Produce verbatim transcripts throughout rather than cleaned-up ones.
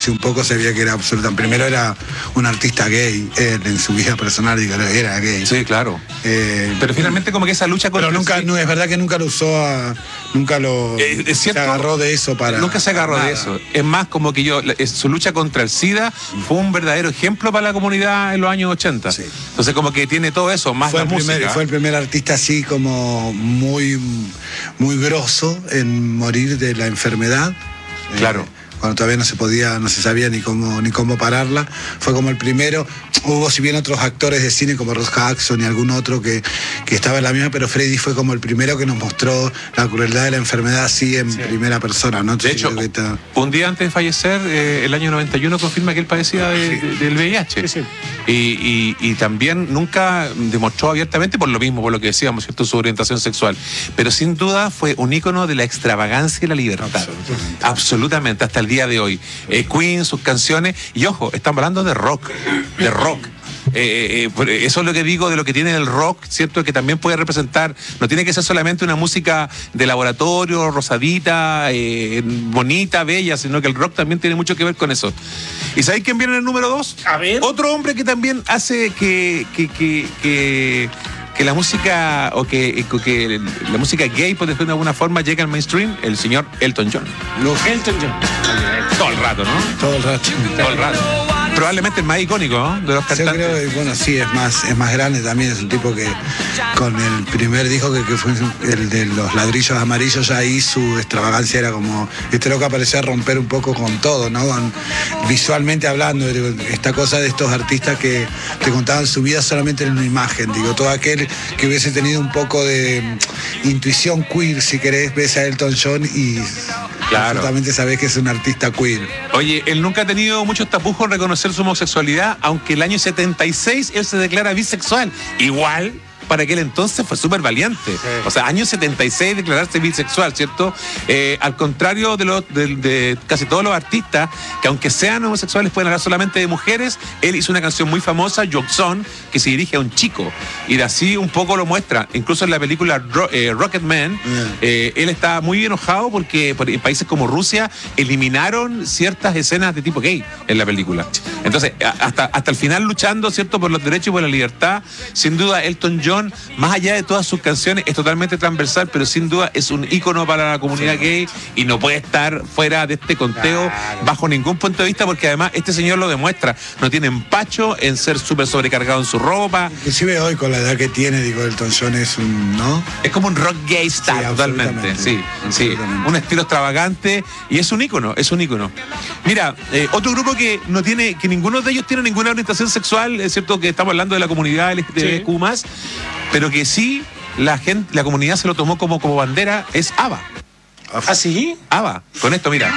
conocí un poco, sabía que era absolutamente... Primero era un artista gay, él en su vida personal, digo, era gay. Sí, claro. Eh, pero finalmente como que esa lucha contra... Pero nunca, no, es verdad que nunca lo usó a... Nunca lo... Eh, es cierto, se agarró de eso para... Nunca se agarró nada. de eso. Es más, como que yo... Su lucha contra el SIDA fue un verdadero ejemplo para la comunidad en los años ochenta. Sí. Entonces como que tiene todo eso, más fue la el música. Primer, fue el primer artista así como muy, muy grosso en morir de la enfermedad. Claro. Eh, cuando todavía no se podía, no se sabía ni cómo ni cómo pararla, fue como el primero. Hubo si bien otros actores de cine como Ross Hudson y algún otro que, que estaba en la misma, pero Freddie fue como el primero que nos mostró la crueldad de la enfermedad así en sí. primera persona, ¿no? Entonces, de hecho, está... un día antes de fallecer, eh, el año noventa y uno confirma que él padecía de, sí. de, del V I H. Sí, sí. Y, y, y también nunca demostró abiertamente por lo mismo, por lo que decíamos, ¿cierto?, su orientación sexual. Pero sin duda fue un ícono de la extravagancia y la libertad. Absolutamente. Absolutamente, hasta el día de hoy. Eh, Queen, sus canciones, y ojo, estamos hablando de rock, de rock. Eh, eh, eso es lo que digo de lo que tiene el rock, ¿cierto? Que también puede representar, no tiene que ser solamente una música de laboratorio, rosadita, eh, bonita, bella, sino que el rock también tiene mucho que ver con eso. ¿Y sabéis quién viene en el número dos? A ver. Otro hombre que también hace que, que, que, que que la música o que, que la música gay, por decirlo de alguna forma, llega al mainstream, el señor Elton John. Los Elton John. Todo el rato, ¿no? Todo el rato. Todo el rato. Probablemente el más icónico, ¿no?, de los cantantes. Yo creo que, bueno, sí, es más, es más grande también, es un tipo que con el primer disco que, que fue el de los ladrillos amarillos, ahí su extravagancia era como, este loco parecía romper un poco con todo, ¿no? Con, visualmente hablando, esta cosa de estos artistas que te contaban su vida solamente en una imagen, digo, todo aquel que hubiese tenido un poco de intuición queer, si querés, ves a Elton John y claro, absolutamente sabés que es un artista queer. Oye, él nunca ha tenido muchos tapujos en reconocer su homosexualidad, aunque el año setenta y seis él se declara bisexual. Igual, para aquel entonces fue súper valiente. Sí. O sea, año setenta y seis declararse bisexual, ¿cierto? Eh, al contrario de, los, de, de casi todos los artistas, que aunque sean homosexuales pueden hablar solamente de mujeres, él hizo una canción muy famosa, Joxon, que se dirige a un chico. Y de así un poco lo muestra. Incluso en la película Ro eh, Rocket Man, yeah. eh, él está muy enojado porque en países como Rusia eliminaron ciertas escenas de tipo gay en la película. Entonces, hasta, hasta el final luchando, ¿cierto?, por los derechos y por la libertad. Sin duda, Elton John, más allá de todas sus canciones, es totalmente transversal, pero sin duda es un ícono para la comunidad sí. gay y no puede estar fuera de este conteo claro. bajo ningún punto de vista, porque además este señor lo demuestra. No tiene empacho en ser súper sobrecargado en su ropa. Inclusive hoy, con la edad que tiene, digo, Elton John es un, ¿no? Es como un rock gay star, sí, totalmente. Sí, sí. Un estilo extravagante y es un ícono, es un ícono. Mira, eh, otro grupo que no tiene, que ninguno de ellos tiene ninguna orientación sexual, es cierto que estamos hablando de la comunidad L G B T Q más, sí. pero que sí la gente, la comunidad se lo tomó como, como bandera, es ABBA. ¿Ah, sí? ABBA, con esto, mira.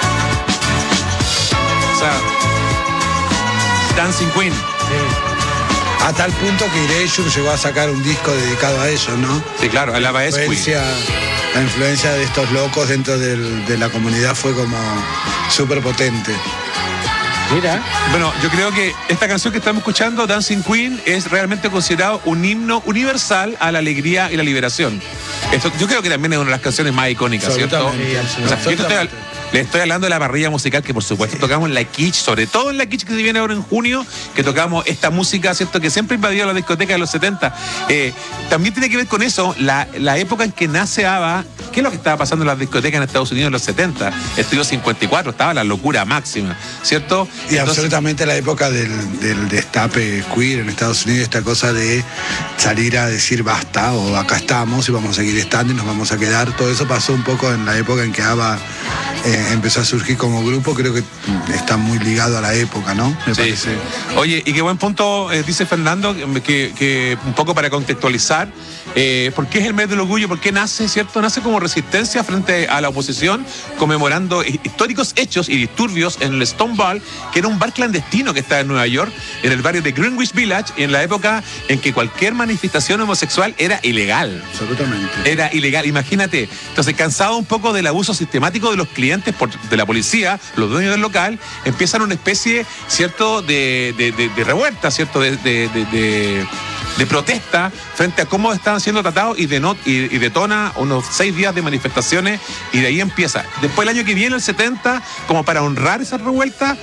O sea, Dancing Queen. Sí. A tal punto que Erasure llegó a sacar un disco dedicado a ellos, ¿no? Sí, claro, el ABBA es Queen. La influencia de estos locos dentro del, de la comunidad fue como súper potente. Mira. Bueno, yo creo que esta canción que estamos escuchando, Dancing Queen, es realmente considerado un himno universal a la alegría y la liberación. Esto, yo creo que también es una de las canciones más icónicas, ¿cierto? Sí, o sea, yo estoy, le estoy hablando de la parrilla musical que por supuesto sí. tocamos en la Kitsch, sobre todo en la Kitsch que se viene ahora en junio, que tocamos esta música, ¿cierto?, que siempre invadió la discoteca de los setenta. Eh, también tiene que ver con eso, la, la época en que nace ABBA. ¿Qué es lo que estaba pasando en las discotecas en Estados Unidos en los setenta? Estudio cincuenta y cuatro, estaba la locura máxima, ¿cierto? Y entonces, absolutamente la época del, del destape queer en Estados Unidos, esta cosa de salir a decir basta, o acá estamos y vamos a seguir estando y nos vamos a quedar. Todo eso pasó un poco en la época en que ABBA eh, empezó a surgir como grupo. Creo que está muy ligado a la época, ¿no? Me sí. parece. Oye, y qué buen punto eh, dice Fernando, que, que un poco para contextualizar, eh, ¿por qué es el mes del orgullo? ¿Por qué nace, cierto? Nace como resistencia frente a la oposición, conmemorando históricos hechos y disturbios en el Stonewall, que era un bar clandestino que estaba en Nueva York, en el barrio de Greenwich Village, en la época en que cualquier manifestación homosexual era ilegal. Absolutamente. Era ilegal, imagínate. Entonces, cansado un poco del abuso sistemático de los clientes por, de la policía, los dueños del local, empiezan una especie, ¿cierto?, de, de, de, de revuelta, ¿cierto?, de... de, de, de de protesta frente a cómo estaban siendo tratados y, denot, y, y detona unos seis días de manifestaciones y de ahí empieza. Después el año que viene, el setenta, como para honrar esa revuelta,